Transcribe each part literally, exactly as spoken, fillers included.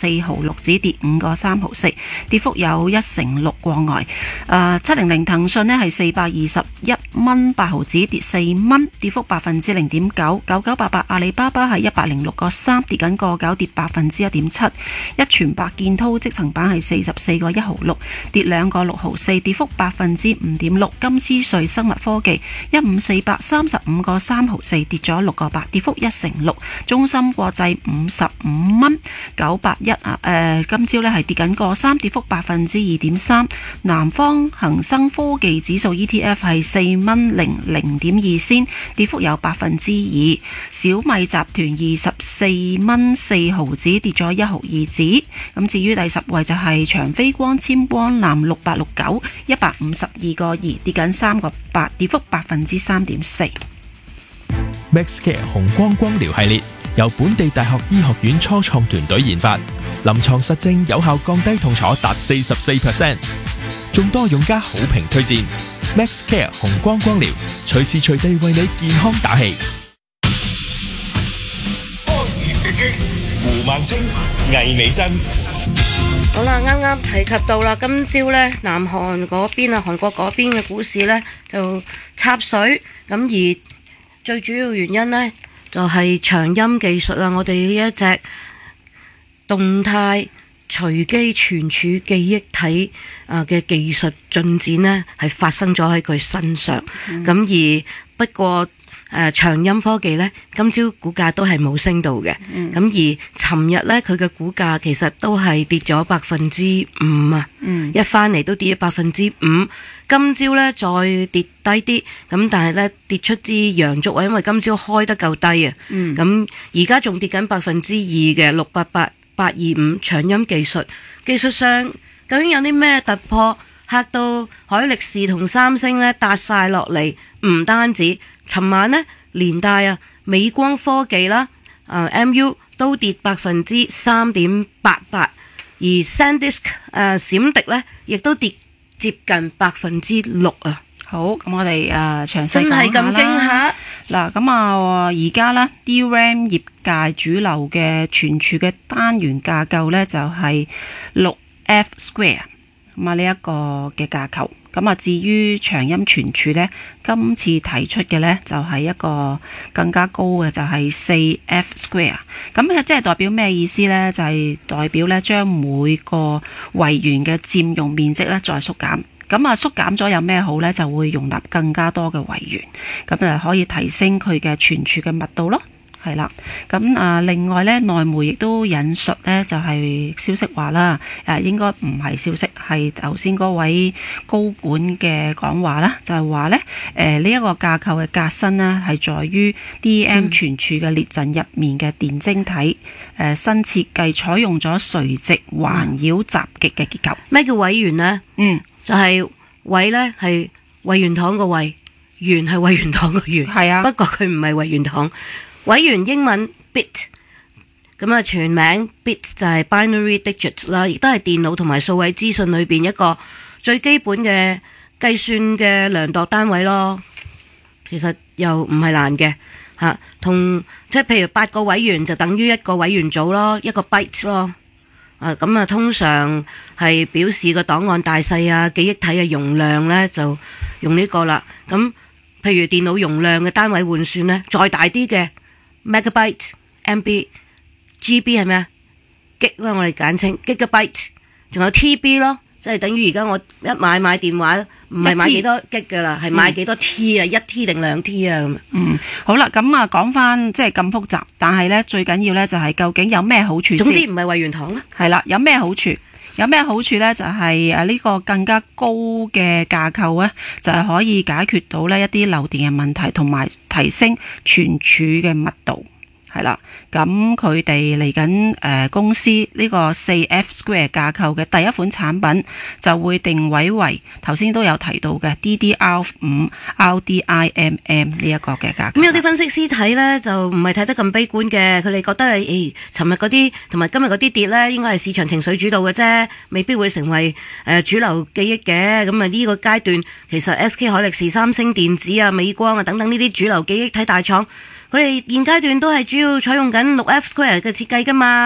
四毫六，只跌五個三毫四，跌幅有一成六過外。誒七零零騰訊呢係四百二十一蚊八毫子，跌四蚊，跌幅百分之零點九。九九八八阿里巴巴係一百零六個三，跌緊個九，跌百分之一點七。一傳百建滔積層板係四十四個一毫六，跌兩個六毫四，跌幅百分之五點六。金斯瑞生物科技一五四百三十五個三毫四，跌咗六個八，跌幅一成六。中芯國際五十五蚊九百一啊，誒今朝呢係跌緊個三，跌幅百分之二點三。南方恒生科技指數 E T F 係四蚊零零點二仙，跌幅有百分之二。小米集團二十四蚊四毫子，跌咗一毫二子。咁至於第十位就係長飛光纖光纜六八六九，一百五十二個二，跌緊三個八，跌幅百分之三點四。 MaxCare 紅光光療系列由本地大學醫學院初創團隊研發，臨床實證有效降低痛楚達四十四 percent， 眾多用家好評推薦。MaxCare 紅光光療，隨時隨地為你健康打氣。 波士直擊，胡萬清、魏美珍。 好啦，啱啱提及到啦，今朝呢，南韓嗰邊啊，韓國嗰邊嘅股市呢，就插水，咁而最主要原因呢，就係長陰技術啊，我哋呢一隻動態隨機存儲記憶體啊嘅技術進展呢，係發生咗喺佢身上，咁、嗯、而不過。誒、呃、長陰科技呢，今朝股價都係冇升到嘅，咁、嗯、而尋日呢，佢嘅股價其實都係跌咗百分之五啊，嗯、一翻嚟都跌咗百分之五，今朝呢，再跌低啲，咁但係呢，跌出支陽燭啊，因為今朝開得夠低啊，咁而家仲跌緊百分之二嘅六八八八二五長陰技術，技術上究竟有啲咩突破，嚇到海力士同三星呢，搭晒落嚟，唔單止。尋晚呢，連帶啊美光科技啦，啊 M U 都跌百分之三點八八，而 SanDisk 誒、呃、閃迪呢亦都跌接近百分之六啊。 好，咁我哋誒詳細講下啦。 真係咁驚嚇嗱，咁啊而家呢 D RAM 業界主流嘅存儲嘅單元架構呢，就係六 F Square 咁啊呢一個嘅架構。咁啊，至於長陰存儲呢，今次提出嘅呢就係一個更加高嘅，就係四 F Square。咁即係代表咩意思呢？就係代表呢將每個位元嘅佔用面積呢再縮減。咁啊縮減咗有咩好呢？就會容納更加多嘅位元，咁就可以提升佢嘅存儲嘅密度咯。係啦，咁啊，另外咧，內媒亦都引述咧，就係消息話啦，誒應該唔係消息，係頭先嗰位高管嘅講話啦，就係話咧，誒呢一個架構嘅革新呢，係在於 D R A M 存儲嘅列陣入面嘅電晶體，誒、嗯、新設計採用咗垂直環繞襲擊嘅結構。 咩叫位元呢？嗯，就係位咧係位元堂個位，元係位元堂個元，係啊，不過佢唔係位元堂。位元英文 bit， 咁啊全名 bit 就係 binary digits 啦，亦都係電腦同埋數位資訊裏邊一個最基本嘅計算嘅量度單位咯。其實又唔係難嘅吓，同即係譬如八個位元就等於一個位元組咯，一個 byte 咯。啊咁啊，通常係表示個檔案大細啊、記憶體嘅容量咧，就用呢個啦。咁譬如電腦容量嘅單位換算咧，再大啲嘅。Megabyte、M B、G B 係咩啊 ？G 啦，我哋簡稱 Gigabyte， 仲有 T B 咯，即係等於而家我一買買電話，唔係買幾多 G 噶啦，係買幾多 T 啊？一 T 定兩 T 啊咁。嗯， 好啦，咁啊講翻即係咁複雜，但係咧最緊要咧就係究竟有咩好處先？ 總之唔係位元堂啦。 係啦，有咩好處？有咩好處呢？就係誒呢個更加高嘅架構咧，就係可以解決到呢一啲漏電嘅問題，同埋提升存儲嘅密度。係啦，咁佢哋嚟緊誒公司呢個四 F Square 架構嘅第一款產品就會定位為頭先都有提到嘅 D D R 五 R D I M M 呢一個嘅架構。 咁有啲分析師睇呢，就唔係睇得咁悲觀嘅，佢哋覺得係誒，尋日嗰啲同埋今日嗰啲跌呢，應該係市場情緒主導嘅啫，未必會成為誒、呃、主流記憶嘅。咁啊呢個階段其實 S K 海力士、三星電子啊、美光啊等等呢啲主流記憶體大廠。佢哋現階段都係主要採用緊六 F Square 嘅設計噶嘛，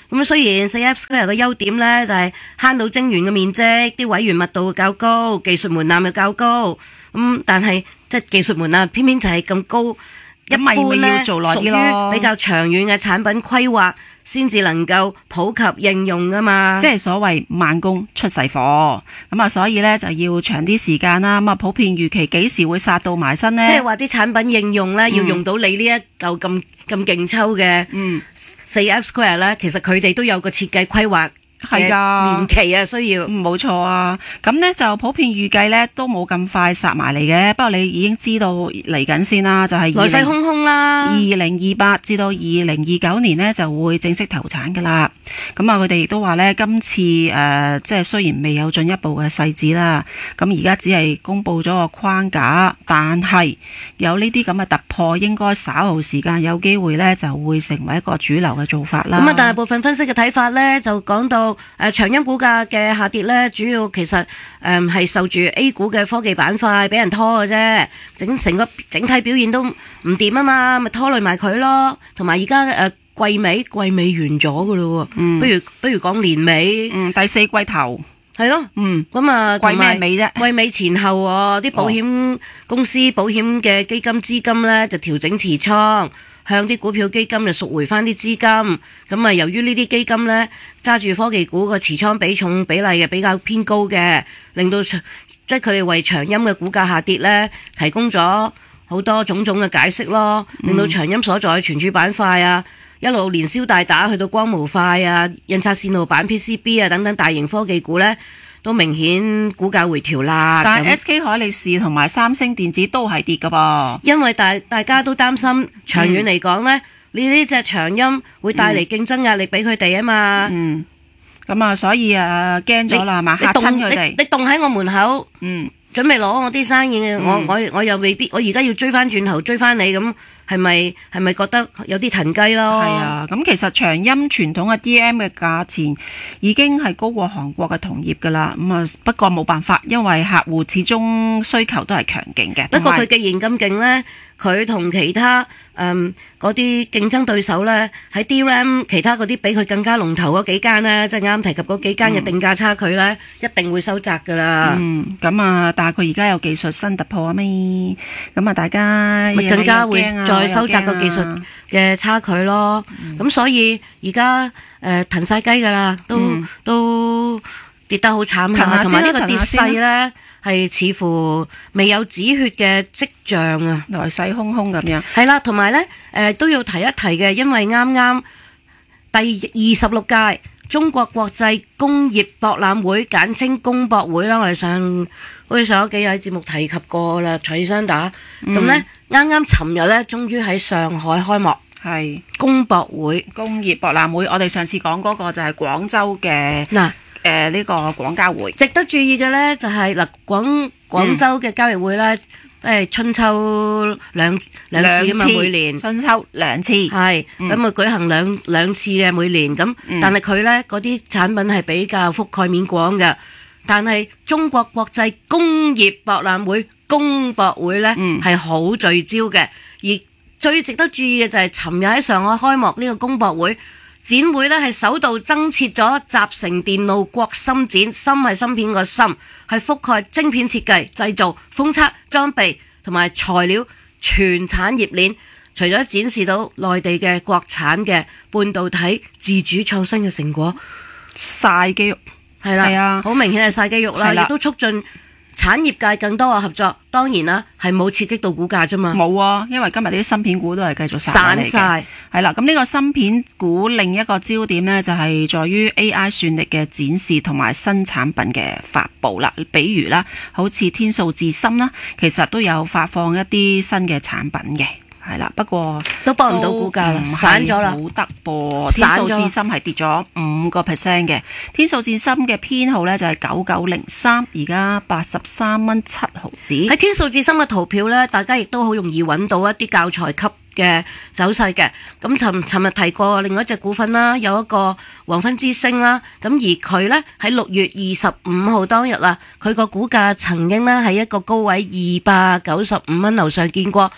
咁雖然四 F Square 嘅優點咧就係慳到晶圓嘅面積，啲位元密度較高，技術門檻又較高。咁但係即係技術門檻偏偏就係咁高，一般咧要做耐啲咯， 屬於比較長遠嘅產品規劃先至能夠普及應用噶嘛。 即係所謂慢工出細貨，咁啊，所以咧就要長啲時間啦。咁啊，普遍預期幾時會殺到埋身呢？ 即係話啲產品應用咧，要用到你呢一嚿咁咁勁抽嘅四 F Square 咧，其實佢哋都有個設計規劃。係噶年期啊，需要冇錯啊。咁呢就普遍預計呢都冇咁快殺埋嚟嘅。不過你已經知道嚟緊先啦，就係來勢洶洶啦。 二零二八至到二零二九年呢就會正式投產噶啦。咁啊，佢哋亦都話呢，今次誒、呃、即係雖然未有進一步嘅細節啦，咁而家只係公布咗個框架，但係有呢啲咁嘅突破，應該稍後時間有機會呢就會成為一個主流嘅做法啦。 咁啊，大部分分析嘅睇法呢，就講到。誒、呃、長鑫股價嘅下跌咧，主要其實誒係、呃、受住 A 股嘅科技板塊俾人拖嘅啫，整成個整體表現都唔掂啊嘛，咪拖累埋佢咯。同埋而家誒季尾季尾完咗噶咯喎，不如不如講年尾， 嗯，第四季頭係咯，嗯，咁啊， 季咩尾啫？ 季尾前後喎，啲保險公司、哦、保險嘅基金資金咧就調整持倉。向啲股票基金就贖回翻啲資金，咁啊由於呢啲基金呢揸住科技股個持倉比重比例嘅比較偏高嘅，令到即係佢哋為長鑫嘅股價下跌呢提供咗好多種種嘅解釋咯，令到長鑫所在嘅存儲板塊啊一路連消帶打去到光模塊啊、印刷線路板 P C B 啊等等大型科技股呢都明顯股價回調啦。 但係 S K 海力士同埋三星電子都係跌㗎噃， 因為大大家都擔心長遠嚟講呢，你呢隻長鑫會帶嚟競爭壓力俾佢哋啊嘛。嗯， 咁啊，所以啊驚咗啦，係嘛，嚇親佢哋。 你凍喺我門口，嗯，準備攞我啲生意，嗯、我我我又未必，我而家要追翻轉頭追翻你咁。係咪係咪覺得有啲騰雞咯？ 係啊，咁其實長鑫傳統嘅 D M 嘅價錢已經係高過韓國嘅同業㗎啦。咁啊，不過冇辦法，因為客戶始終需求都係強勁嘅。 不過佢既然咁勁呢，佢同其他誒嗰啲競爭對手呢，喺 D R A M 其他嗰啲比佢更加龍頭嗰幾間呢，即係啱提及嗰幾間嘅定價差距呢，嗯、一定會收窄㗎啦。嗯， 咁啊，但係佢而家有技術新突破啊咩？咁啊，大家咪更加會再收窄個技術嘅差距咯。咁、嗯、所以而家誒騰晒雞㗎啦，都、嗯、都跌得好慘下，同埋呢個跌勢呢，係似乎未有止血嘅跡象啊， 來勢洶洶咁樣。 係啦，同埋呢誒、呃、都要提一提嘅，因為啱啱第二十六屆中國國際工業博覽會，簡稱工博會啦，我哋上好似上咗幾日節目提及過啦，徐生打咁呢，啱啱尋日呢，終於喺上海開幕，係工博會工業博覽會。我哋上次講嗰個就係廣州嘅嗱。誒，呢個廣交會值得注意嘅呢，就係嗱廣廣州嘅交易會呢，誒、嗯、春秋兩兩次啊嘛，每年春秋兩次係咁啊舉行兩兩次嘅每年咁，嗯、但係佢呢嗰啲產品係比較覆蓋面廣嘅，但係中國國際工業博覽會工博會呢係好、嗯、聚焦嘅，而最值得注意嘅就係尋日喺上海開幕呢個工博會。展會呢係首度增設咗集成電路國芯展，芯係芯片個芯，係覆蓋晶片設計、製造、封測、裝備同埋材料全產業鏈。除咗展示到內地嘅國產嘅半導體自主創新嘅成果， 晒肌肉係啦，好明顯係晒肌肉啦，亦都促進產業界更多嘅合作。當然啦，係冇刺激到股價啫嘛。 冇啊，因為今日啲芯片股都係繼續散晒。係啦，咁呢個芯片股另一個焦點呢，就係在於 A I 算力嘅展示同埋新產品嘅發布啦。比如啦，好似天數智芯啦，其實都有發放一啲新嘅產品嘅。係啦，不過都幫唔到股價啦，散咗啦， 好得噃。天數智芯係跌咗五個 percent 嘅，天數智芯嘅編號呢就係九九零三，而家八十三蚊七毫子。喺天數智芯嘅圖表呢，大家亦都好容易揾到一啲教材級嘅走勢嘅。咁尋尋日提過另外一隻股份啦，有一個黃昏之星啦，咁而佢呢，喺六月二十五號當日啦，佢個股價曾經呢喺一個高位二百九十五蚊樓上見過。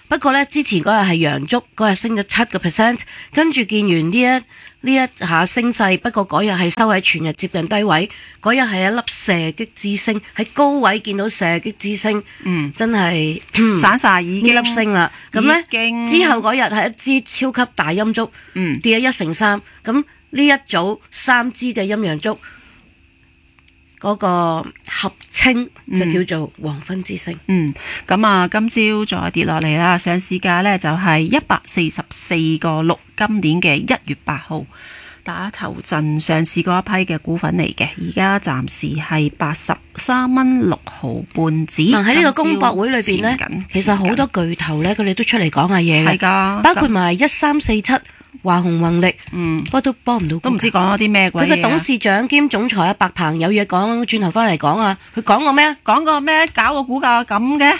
不過呢，之前嗰日係陽燭，嗰日升咗七個 percent， 跟住見完呢一呢一下升勢，不過嗰日係收喺全日接近低位，嗰日係一粒射擊之星，喺高位見到射擊之星，嗯，真係散晒已經呢粒星啦。咁呢經之後嗰日係一支超級大陰燭，嗯，跌咗一成三，咁呢一組三支嘅陰陽燭。嗰個合稱就叫做黃昏之星。 嗯，咁啊，今朝再跌落嚟啦，上市價呢就係一百四十四個六，今年嘅一月八號打頭陣上市嗰一批嘅股份嚟嘅，而家暫時係八十三蚊六毫半紙。 喺呢個公博會裏邊呢，其實好多巨頭呢，佢哋都出嚟講下嘢嘅， 係㗎， 包括埋一三四七。華虹宏力，嗯，不過都幫唔到， 都唔知講咗啲咩鬼嘢。 佢嘅董事長兼總裁阿白鵬有嘢講，轉頭翻嚟講啊，佢講過咩？ 講過咩？搞個股價咁嘅？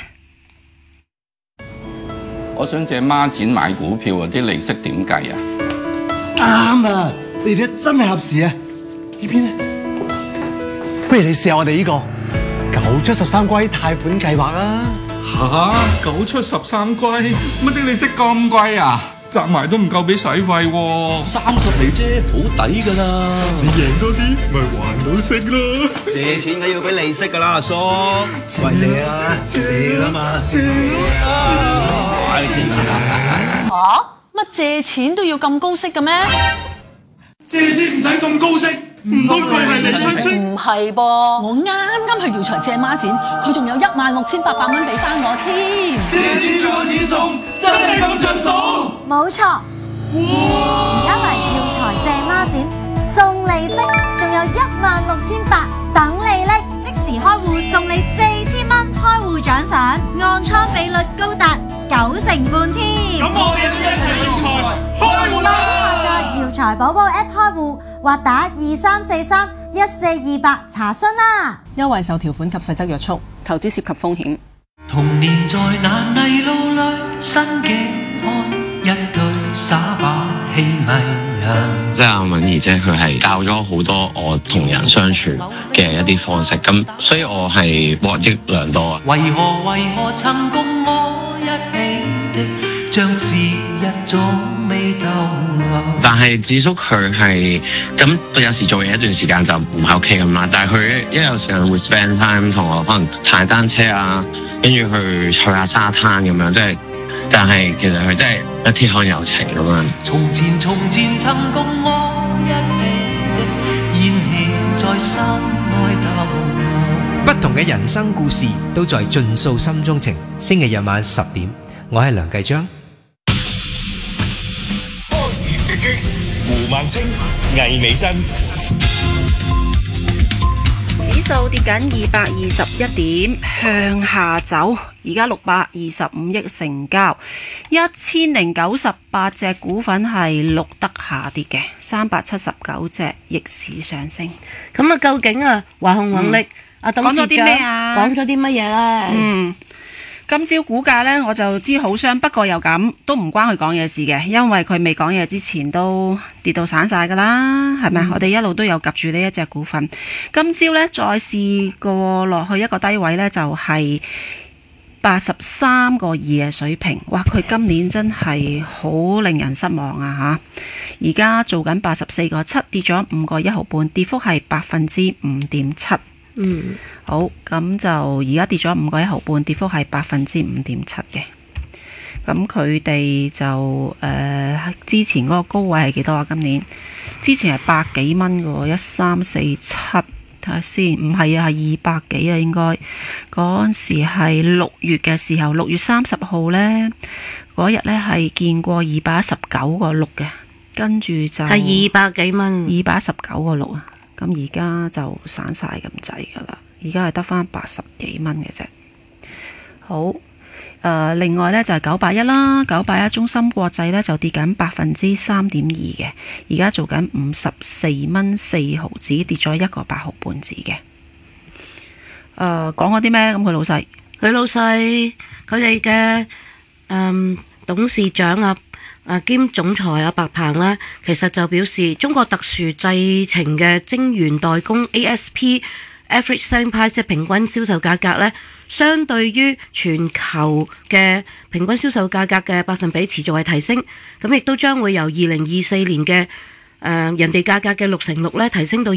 我想借孖展買股票啊，啲利息點計啊？ 啱啊！你哋真係合時啊！呢邊呢？不如你試下我哋呢個九出十三歸貸款計劃啊！ 吓，九出十三歸，乜啲利息咁貴啊？集埋都唔夠俾使費喎， 三十厘啫，好抵噶啦！ 你贏多啲，咪還到息咯。 借錢梗要俾利息噶啦，阿叔。喂，借啊，借啊嘛，借啊！ 吓？乜借錢都要咁高息嘅咩？ 借錢唔使咁高息，唔通佢係你親戚？ 唔係噃，我啱啱去姚財借孖展，佢仲有一萬六千八百蚊俾翻我添。 借錢仲有錢送，真係咁着數？ 冇錯，而家嚟耀財借孖展，送利息，仲有一萬六千八等你拎，即時開戶送你四千蚊開戶獎賞，按倉比率高達九成半添。 咁我哋都一齊耀財開戶啦！ 下載耀財寶寶 app 開戶，或打二三四三一四二八查詢啦。 優惠受條款及細則約束，投資涉及風險。 童年在那泥路裏，新嘅看。一對耍把戲藝人， 即係阿敏儀姐，佢係教咗好多我同人相處嘅一啲方式，咁所以我係獲益良多啊！ 為何為何曾共我一起的，像是一種未逗留。 但係智叔佢係咁，有時做嘢一段時間就唔喺屋企咁啦，但係佢一有時間會 spend time 同我可能踩單車啊，跟住去去下沙灘咁樣，即係。但係其實佢真係一鐵漢柔情咁樣。 從前從前曾共我一起的，燃氣在心內逗留。 不同嘅人生故事都在盡訴心中情。星期日晚十點，我係梁繼章。 波時直擊，胡萬清、魏美珍。 指數跌緊二百二十一點，向下走。而家六百二十五億成交，一千零九十八隻股份係錄得下跌嘅，三百七十九隻逆市上升。 咁啊，究竟啊華虹宏力阿董事長講咗啲咩啊？講咗啲乜嘢咧？ 嗯，今朝股價呢，我就知好傷，不過又咁都唔關佢講嘢事嘅，因為佢未講嘢之前都跌到散晒噶啦，係咪？嗯、我哋一路都有夾住呢一隻股份。今朝呢，再試過落去一個低位呢，就係八十三個二嘅水平。哇！佢今年真係好令人失望啊吓！而家做緊八十四個七，跌咗五個一毫半，跌幅係百分之五點七。嗯，好，咁就而家跌咗五個一毫半，跌幅係百分之五點七嘅。咁佢哋就誒、呃、之前嗰個高位係幾多啊？今年之前係百幾蚊嘅，一三四七。睇下先，唔係啊，係二百幾啊，應該嗰陣時係六月嘅時候，六月三十號呢，嗰日呢係見過二百一十九個六嘅，跟住就係二百幾蚊， 二百一十九個六啊。咁而家就散晒咁滯噶啦，而家係得翻八十幾蚊嘅啫。好，誒、呃，另外呢就係九八一啦，九八一中芯國際呢就跌緊百分之三點二嘅，而家做緊五十四蚊四毫子，跌咗一個八毫半子嘅。誒、呃，講嗰啲咩？咁佢老細， 佢老細，佢哋嘅誒董事長啊。啊兼總裁啊白鵬啦，其實就表示中國特殊製程嘅晶圓代工 A S P average selling price 即係平均銷售價格呢，相對於全球嘅平均銷售價格嘅百分比持續係提升，咁亦都將會由二零二四年嘅誒、呃、人哋價格嘅六成六咧提升到